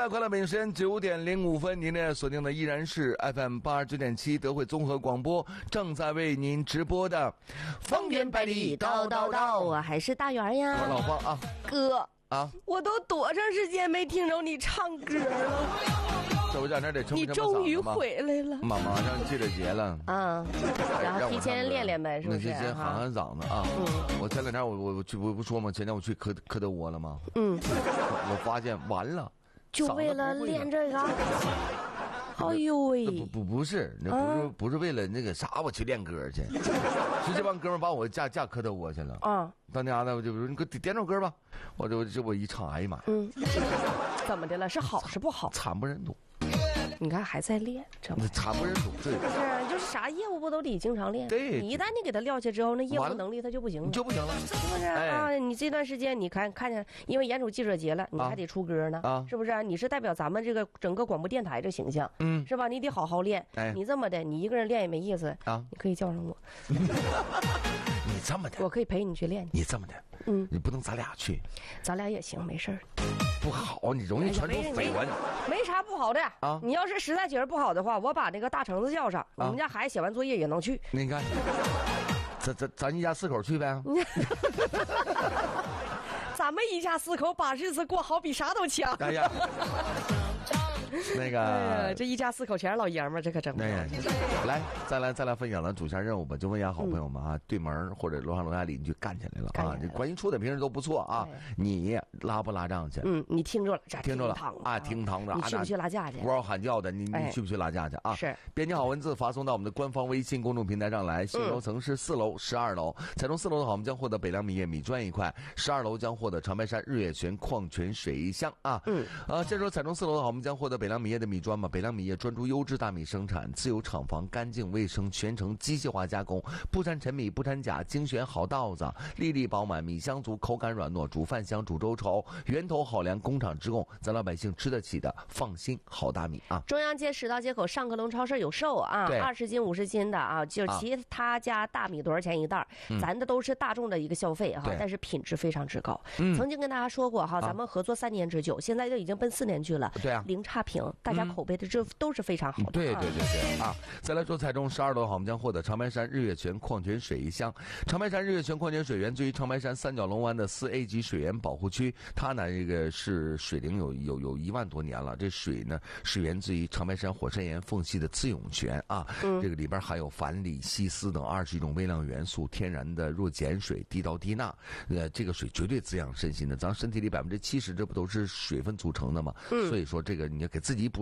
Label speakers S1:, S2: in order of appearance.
S1: 来，快乐北京时间9:05，您的锁定的依然是 FM 89.7德惠综合广播，正在为您直播的
S2: 方圆百里道道道啊，还是大圆呀。
S1: 我老方啊，
S2: 哥
S1: 啊，
S2: 我都多长时间没听着你唱歌了？
S1: 这我在那得
S2: 你终于回来了，
S1: 马上记者节了
S2: 啊，然后提前练练呗，是不是？
S1: 那提前喊喊嗓子啊。我前两天我不说嘛，前天我去科德窝了吗？我发现完了，
S2: 就为了练这个。哎呦喂！
S1: 不是，那不是为了那个啥，我去练歌去，是这帮哥们把我架科德窝去了啊。到那家呢，我就说你给我点首歌吧，我一唱，哎呀妈！
S2: 怎么的了？是好是不好？
S1: 惨不忍睹。
S2: 你看还在练，这
S1: 惨不忍睹，对，
S2: 不是，就是啥业务不都得经常练？
S1: 对，
S2: 你一旦你给他撂下之后，那业务能力他就不行了，
S1: 就不行了，
S2: 是不是啊？你这段时间你看见，因为眼瞅记者节了，你还得出歌呢，是不是？你是代表咱们这个整个广播电台这形象，是吧？你得好好练。你这么的，你一个人练也没意思啊，你可以叫上我。
S1: 你这么的，
S2: 我可以陪你去练。
S1: 你这么的，你不能咱俩去，
S2: 咱俩也行，没事儿。
S1: 不好，你容易传出绯闻。
S2: 没啥不好的啊！你要是实在觉得不好的话，我把那个大橙子叫上，我们家孩子写完作业也能去。
S1: 你看，咱一家4口去呗。
S2: 咱们一家4口把日子过好，比啥都强。
S1: 哎呀。那个，
S2: 这一家4口全是老爷们儿，这可整不了。
S1: 来，再来分享咱主线任务吧。就问一下好朋友们啊，对门或者楼上楼下邻居干起来了啊！这关系处的平时都不错啊，你拉不拉账去？
S2: 你听着了，
S1: 听着了啊，听堂的，
S2: 你去不去拉架去？
S1: 嗷喊叫的，你去不去拉架去啊？
S2: 是，
S1: 编辑好文字发送到我们的官方微信公众平台上来。新楼层是4楼、12楼，采用4楼的话，我们将获得北凉米业米砖1块；12楼将获得长白山日月泉矿泉水1箱啊。这时候采用4楼的话，我们将获得北凉米业的米砖嘛。北凉米业专注优质大米生产，自有厂房，干净卫生，全程机械化加工，不掺陈米，不掺假，精选好稻子，粒粒饱满，米香足，口感软糯，煮饭香，煮粥稠，源头好粮，工厂直供，咱老百姓吃得起的，放心好大米啊！
S2: 中央街10道街口上客隆超市有售啊，20斤、50斤的啊，就其他家大米多少钱一袋？咱的都是大众的一个消费哈，但是品质非常之高。曾经跟大家说过哈，咱们合作3年之久，现在就已经奔4年去了，
S1: 对啊，
S2: 零差评，大家口碑的这都是非常好的。
S1: 对啊！再来说，采中12楼的话，我们将获得长白山日月泉矿泉水1箱。长白山日月泉矿泉水源自于长白山三角龙湾的4A 级水源保护区，它呢这个是水龄有1万多年了。这水呢是源自于长白山火山岩缝隙的自涌泉啊，这个里边含有钒、锂、硒、锶等21种微量元素，天然的弱碱水，低到低钠，这个水绝对滋养身心的。咱身体里70%这不都是水分组成的吗？所以说这个你要给自己补。